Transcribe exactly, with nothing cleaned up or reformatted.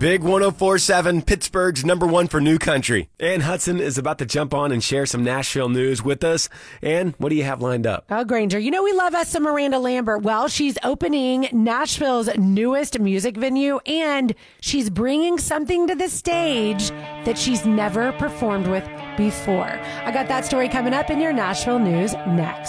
Big one oh four point seven, Pittsburgh's number one for new country. Ann Hudson is about to jump on and share some Nashville news with us. Ann, what do you have lined up? Oh, Granger, you know we love us some Miranda Lambert. Well, she's opening Nashville's newest music venue, and she's bringing something to the stage that she's never performed with before. I got that story coming up in your Nashville news next.